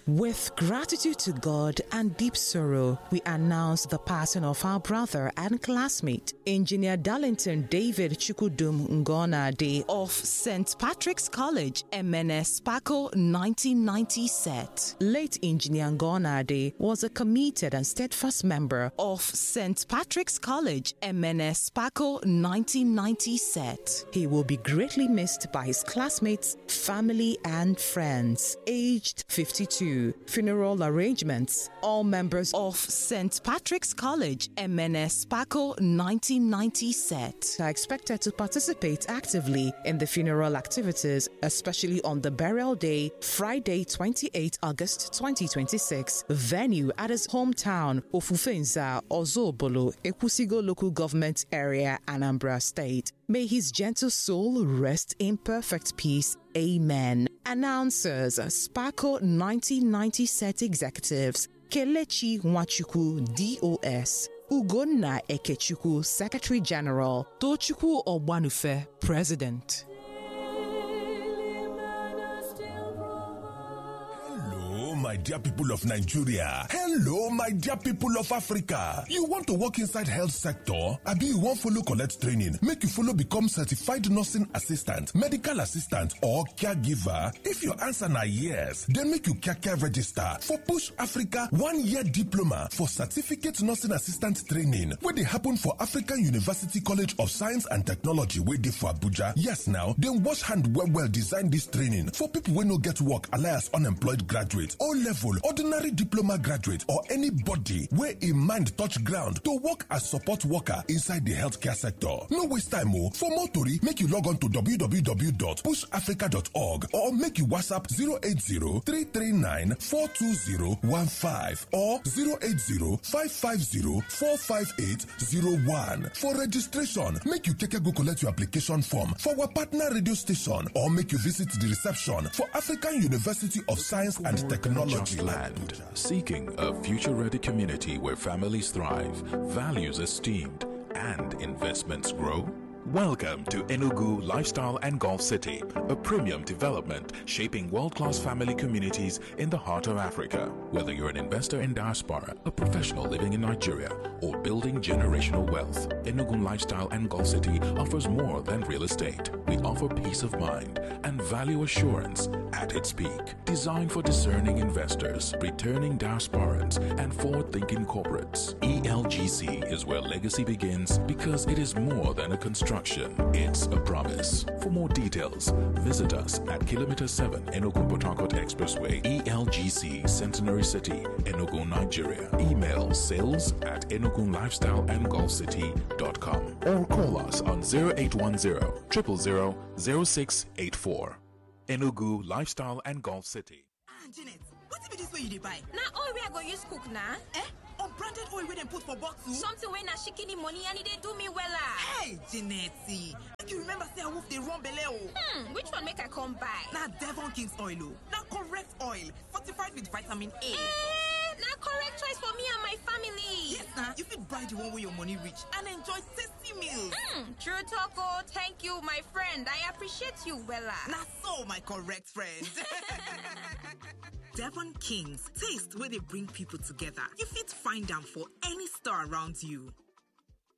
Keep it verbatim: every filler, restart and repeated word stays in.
With gratitude to God and deep sorrow, we announce the passing of our brother and classmate, Engineer Darlington David Chukudum Ngonade of Saint Patrick's College, M N S Paco nineteen ninety set. Late Engineer Ngonade was a committed and steadfast member of Saint Patrick's College, M N S Paco nineteen ninety set. He will be greatly missed by his classmates, family, and friends. Aged fifty-two. Funeral arrangements. All members of Saint Patrick's College, M N S Paco nineteen ninety set are expected to participate actively in the funeral activities, especially on the burial day, Friday, twenty-eighth August twenty twenty-six. Venue at his hometown, Ofufenza, Ozobolo, Ekwusigo Local Government Area, Anambra State. May his gentle soul rest in perfect peace. Amen. Announcers, Spaco nineteen ninety set executives, Kelechi Nwachukwu, D O S, Ugonna Ekechukwu, Secretary General, Tochukwu Ogbanufe, President. My dear people of Nigeria. Hello, my dear people of Africa. You want to work inside health sector? Abi you want follow collect training? Make you follow become certified nursing assistant, medical assistant, or caregiver? If your answer na yes, then make you care care register for Push Africa one-year diploma for certificate nursing assistant training, where they happen for African University College of Science and Technology, where they for Abuja. Yes, now then wash hand well well design this training for people who no get work, alias unemployed graduates. Level, ordinary diploma graduate, or anybody where a mind touch ground to work as support worker inside the healthcare sector. No waste time, oh. For more tori, make you log on to w w w dot push africa dot org or make you WhatsApp zero eight zero, three three nine, four two zero one five or zero eight zero, five five zero, four five eight zero one. For registration, make you take a go collect your application form for our partner radio station or make you visit the reception for African University of Science and Technology. Just land, seeking a future-ready community where families thrive, values esteemed, and investments grow? Welcome to Enugu Lifestyle and Golf City, a premium development shaping world-class family communities in the heart of Africa. Whether you're an investor in diaspora, a professional living in Nigeria, or building generational wealth, Enugu Lifestyle and Golf City offers more than real estate. We offer peace of mind and value assurance at its peak. Designed for discerning investors, returning diasporans, and forward-thinking corporates, E L G C is where legacy begins because it is more than a construction. It's a promise. For more details, visit us at Kilometer seven Enugu-Port Harcourt Expressway, E L G C, Centenary City, Enugu, Nigeria. Email sales at enugu lifestyle and golf city dot com or call us on zero eight one zero, zero zero zero, zero six eight four. Enugu Lifestyle and Golf City. Ah, Janet, what's be this way you dey buy? Now all we are going to use cook now. Eh? Unbranded oil wey dem put for bottle? Something wey na shikini money and it dey do me wella. Hey, Janetty, make you remember say I wolf dey run belle o. Hmm, which one make I come buy? Na Devon King's oil o. Na correct oil, fortified with vitamin A. Eh, na correct choice for me and my family. Yes, na. You fit buy the one wey your money reach and enjoy tasty meals. Hmm, true talk o. Thank you, my friend. I appreciate you wella. Na so, my correct friend. Devon King's, taste where they bring people together. You fit find them for any store around you.